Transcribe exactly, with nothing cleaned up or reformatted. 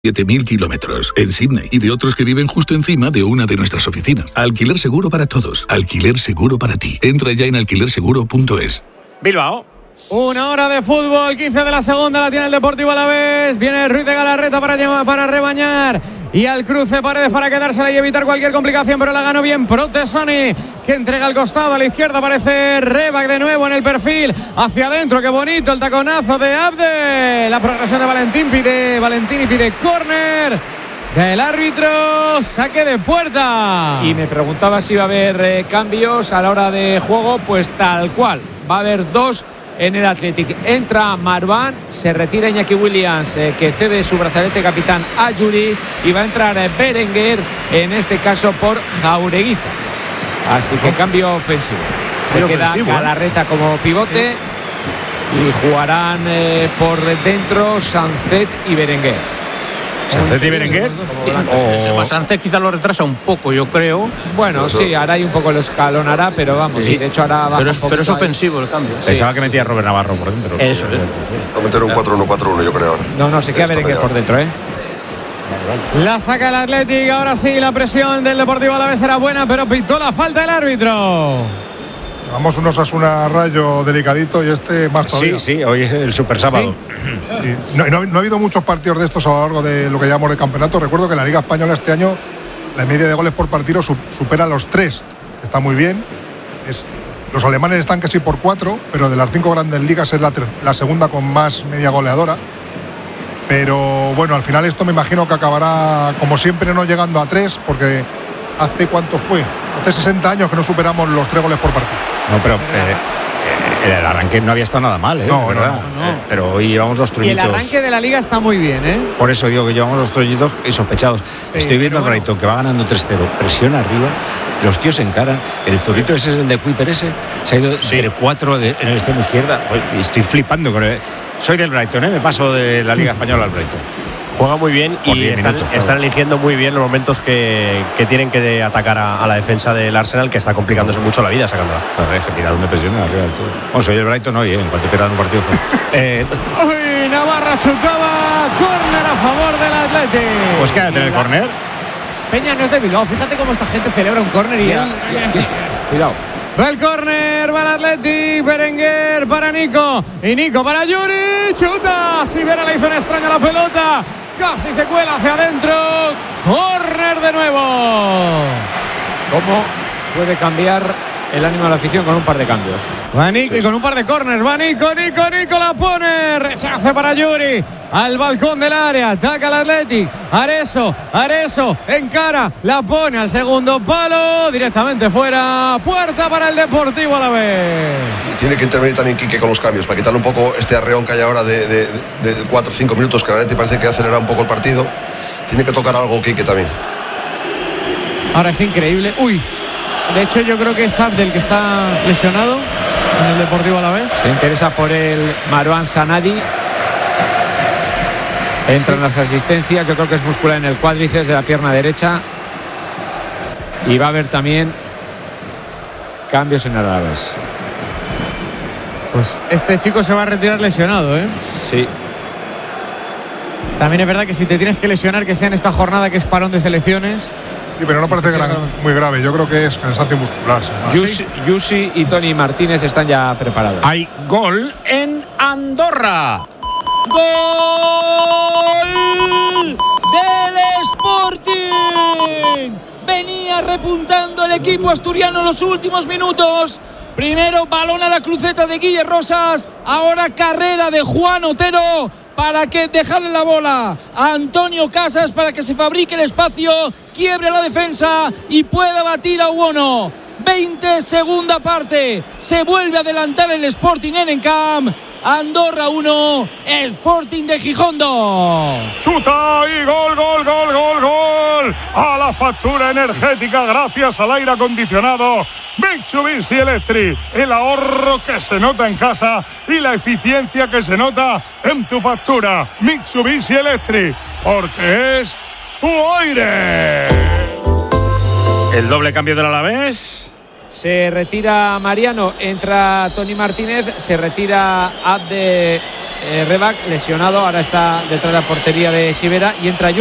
siete mil kilómetros en Sydney y de otros que viven justo encima de una de nuestras oficinas. Alquiler seguro para todos. Alquiler seguro para ti. Entra ya en alquiler seguro punto es. Bilbao. Una hora de fútbol, quince de la segunda, la tiene el Deportivo Alavés. Viene Ruiz de Galarreta para, para rebañar. Y al cruce Paredes para quedársela y evitar cualquier complicación, pero la ganó bien Protesoni, que entrega al costado. A la izquierda aparece Rebac de nuevo en el perfil. Hacia adentro, qué bonito el taconazo de Abde. La progresión de Valentín pide, Valentín y pide córner del árbitro, saque de puerta. Y me preguntaba si iba a haber eh, cambios a la hora de juego. Pues tal cual, va a haber dos en el Athletic. Entra Marwan, se retira Iñaki Williams, eh, que cede su brazalete capitán a Yuri, y va a entrar eh, Berenguer, en este caso por Jaureguiza. Así que cambio ofensivo. Se Muy queda ofensivo, Galarreta ¿eh? como pivote, sí. Y jugarán eh, por dentro Sancet y Berenguer. ¿Sancet y Berenguer? O Sancet quizá lo retrasa un poco, yo creo. Bueno, sí, hará ahí un poco, lo escalonará, pero vamos, sí, de hecho hará baja pero, es, un pero es ofensivo el cambio. Pensaba sí, que metía a Robert Navarro por dentro. Eso es. Va a meter un cuatro uno cuatro uno, yo creo ahora. No, no, se queda Berenguer por dentro, ¿eh? La saca el Athletic, ahora sí, la presión del Deportivo Alavés era buena, pero pitó la falta el árbitro. Vamos unos Asuna Rayo delicadito y este más todavía. Sí, sí, hoy es el super sábado. ¿Sí? Sí. No, no, no ha habido muchos partidos de estos a lo largo de lo que llamamos de campeonato. Recuerdo que en la Liga Española este año la media de goles por partido supera los tres. Está muy bien. Es, los alemanes están casi por cuatro, pero de las cinco grandes ligas es la, la segunda con más media goleadora. Pero bueno, al final esto me imagino que acabará, como siempre, no llegando a tres, porque ¿hace cuánto fue? Hace sesenta años que no superamos los tres goles por partido. No, pero eh, eh, el arranque no había estado nada mal, ¿eh? No, ¿verdad? no, no. Eh, pero hoy llevamos dos truñitos. Y el arranque de la Liga está muy bien, ¿eh? Por eso digo que llevamos dos truñitos y sospechados. Sí, Estoy viendo al bueno. Brighton que va ganando tres cero. Presión arriba. Los tíos se encaran. El zurito ese es el de Kuiper ese. Se ha ido sí. entre cuatro de, en el extremo izquierda. Y estoy flipando con él. Soy del Brighton, ¿eh? Me paso de la Liga Española al Brighton. Juega muy bien Por y están, minutos, están eligiendo muy bien los momentos que, que tienen que atacar a, a la defensa del Arsenal, que está complicándose mucho la vida sacándola. Pues es que tirado de presión arriba del todo. Bueno, soy del Brighton hoy, ¿eh? En cuanto pierdan un partido. eh, Uy, Navarra chutaba, córner a favor del Athletic. pues quédate en el córner. Peña no es de Bilbao, fíjate cómo esta gente celebra un córner y él. Cuidado. Va el córner, va el Athletic, Berenguer para Nico y Nico para Yuri, chuta, Sivera le hizo una extraña la pelota, casi se cuela hacia adentro, córner de nuevo. ¿Cómo puede cambiar el ánimo de la afición con un par de cambios? Va Nico y con un par de córners, va Nico, Nico, Nico la pone, rechace para Yuri, al balcón del área, ataca el Athletic, Areso, Areso, encara, la pone al segundo palo, directamente fuera, puerta para el Deportivo Alavés. Y tiene que intervenir también Quique con los cambios, para quitarle un poco este arreón que hay ahora de, de, de cuatro o cinco minutos, que la Athletic parece que acelera un poco el partido. Tiene que tocar algo Quique también. Ahora es increíble, uy. De hecho, yo creo que es Abdel que está lesionado en el Deportivo Alavés. Se interesa por el Marwan Sanadi. Entran las asistencias. Yo creo que es muscular en el cuádriceps de la pierna derecha. Y va a haber también cambios en el Alavés. Pues este chico se va a retirar lesionado, ¿eh? Sí. También es verdad que si te tienes que lesionar, que sea en esta jornada que es parón de selecciones. Sí, pero no parece gran, muy grave. Yo creo que es cansancio muscular. Yusi, Yusi y Tony Martínez están ya preparados. Hay gol en Andorra. ¡Gol del Sporting! Venía repuntando el equipo asturiano en los últimos minutos. Primero balón a la cruceta de Guille Rosas. Ahora carrera de Juan Otero para que dejarle la bola a Antonio Casas para que se fabrique el espacio, quiebre la defensa y pueda batir a Uono. veinte, segunda parte. Se vuelve a adelantar el Sporting en Encamp. Andorra uno, Sporting de Gijón dos. Chuta y gol, gol, gol, gol, gol. A la factura energética gracias al aire acondicionado Mitsubishi Electric. El ahorro que se nota en casa y la eficiencia que se nota en tu factura. Mitsubishi Electric, porque es tu aire. El doble cambio del Alavés. Se retira Mariano, entra Tony Martínez, se retira Abde eh, Rebac lesionado, ahora está detrás de la portería de Sivera y entra Ayuso.